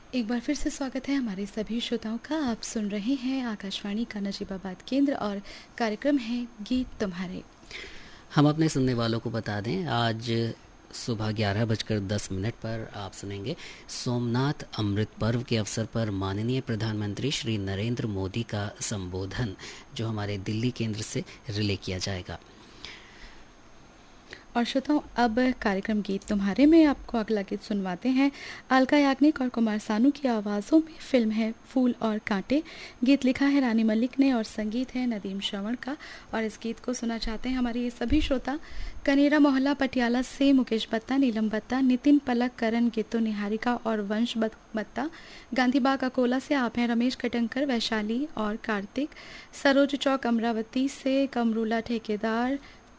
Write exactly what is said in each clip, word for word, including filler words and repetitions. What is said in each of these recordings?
एक बार फिर से स्वागत है हमारे सभी श्रोताओं का। आप सुन रहे हैं आकाशवाणी का नजीबाबाद केंद्र और कार्यक्रम है गीत तुम्हारे। हम अपने सुनने वालों को बता दें, आज सुबह ग्यारह बजकर दस मिनट पर आप सुनेंगे सोमनाथ अमृत पर्व के अवसर पर माननीय प्रधानमंत्री श्री नरेंद्र मोदी का संबोधन, जो हमारे दिल्ली केंद्र से रिले किया जाएगा। और श्रोताओं, अब कार्यक्रम गीत तुम्हारे में आपको अगला गीत सुनवाते हैं। अलका याग्निक और कुमार सानू की आवाज़ों में फिल्म है फूल और कांटे। गीत लिखा है रानी मलिक ने और संगीत है नदीम श्रवण का। और इस गीत को सुना चाहते हैं हमारे ये सभी श्रोता कनेरा मोहल्ला पटियाला से मुकेश बत्ता, नीलम बत्ता, नितिन पलक, करण, गीतू निहारिका और वंश बत्ता। गांधीबाग अकोला से आप हैं रमेश कटंकर, वैशाली और कार्तिक। सरोज चौक अमरावती से कमरूला ठेकेदार,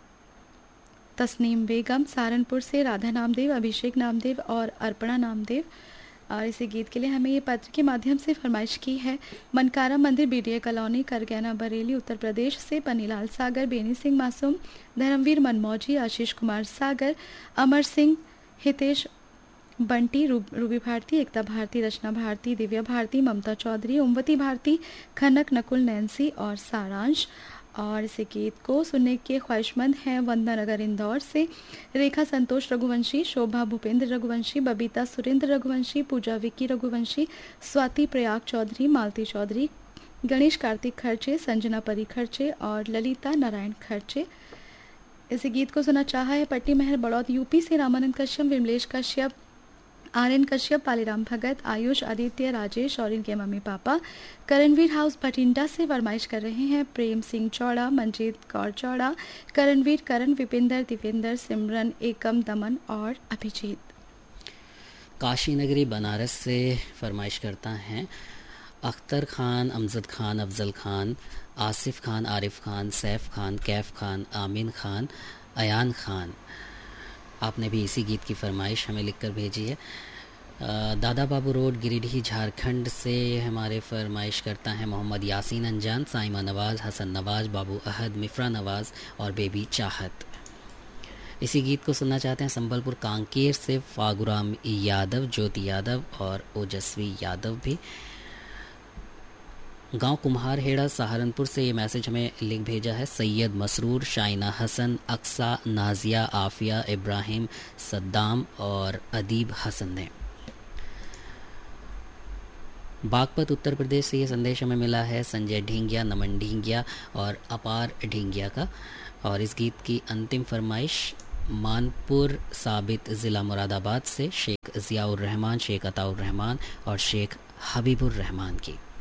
तस्नीम बेगम। सहारनपुर से राधा नामदेव, अभिषेक नामदेव और अर्पणा नामदेव। और इसी गीत के लिए हमें ये पत्र के माध्यम से फरमाइश की है मनकारा मंदिर, बीडीए कॉलोनी, करगैना, बरेली, उत्तर प्रदेश से पन्नीलाल सागर, बेनी सिंह मासूम, धर्मवीर मनमौजी, आशीष कुमार सागर, अमर सिंह, हितेश बंटी, रूबी भारती, एकता भारती, रचना भारती, दिव्या भारती, ममता चौधरी, ओमवती भारती, खनक, नकुल, नैन्सी और सारांश। और इस गीत को सुनने के ख्वाहिशमंद हैं वंदना नगर इंदौर से रेखा संतोष रघुवंशी, शोभा भूपेंद्र रघुवंशी, बबीता सुरेंद्र रघुवंशी, पूजा विक्की रघुवंशी, स्वाति प्रयाग चौधरी, मालती चौधरी, गणेश कार्तिक खर्चे, संजना परी खर्चे और ललिता नारायण खर्चे। इस गीत को सुना चाहा है पट्टी महल बड़ौद यूपी से रामानंद कश्यप, विमलेश कश्यप, आर एन कश्यप, पालीराम भगत, आयुष, आदित्य, राजेश और इनके mummy papa. Karanvir house Bathinda से फरमाइश कर रहे हैं प्रेम सिंह चौड़ा, मंजीत कौर चौड़ा, करणवीर, करण, विपिंदर, दिवेंद्र, सिमरन, एकम, दमन और अभिजीत। काशी नगरी बनारस से फरमाइश करता हैं अख्तर खान, अमजद खान, अफजल खान, आसिफ खान, आरिफ खान, सैफ खान, कैफ खान, आमीन खान, अयान खान। आपने भी इसी गीत की फरमाइश हमें लिखकर भेजी है। दादा बाबू रोड, गिरिडीह, झारखंड से हमारे फरमाइश करता है मोहम्मद यासीन अंजान, साइमा नवाज़, हसन नवाज़, बाबू अहद, मिफ्रा नवाज़ और बेबी चाहत। इसी गीत को सुनना चाहते हैं संबलपुर कांकेर से फागुराम यादव, ज्योति यादव और ओजस्वी यादव भी। गांव कुम्हारहेड़ा सहारनपुर से ये मैसेज हमें लिख भेजा है सैयद मसरूर, शाइना हसन, अक्सा, नाजिया, आफिया, इब्राहिम, सद्दाम और अदीब हसन ने। बागपत उत्तर प्रदेश से ये संदेश हमें मिला है संजय ढींगिया, नमन ढींगिया और अपार ढींगिया का। और इस गीत की अंतिम फरमाइश मानपुर साबित ज़िला मुरादाबाद से शेख ज़ियाउर रहमान, शेख अताउर रहमान और शेख हबीबुर रहमान की।